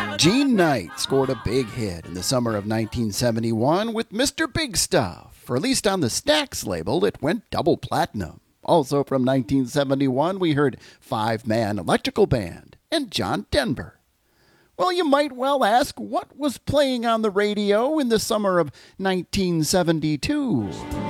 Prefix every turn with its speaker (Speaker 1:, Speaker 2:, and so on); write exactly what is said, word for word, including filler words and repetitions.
Speaker 1: Gene Knight scored a big hit in the summer of nineteen seventy-one with Mister Big Stuff. Or at least on the Stax label, it went double platinum. Also from nineteen seventy-one, we heard Five Man Electrical Band and John Denver. Well, you might well ask, what was playing on the radio in the summer of nineteen seventy-two?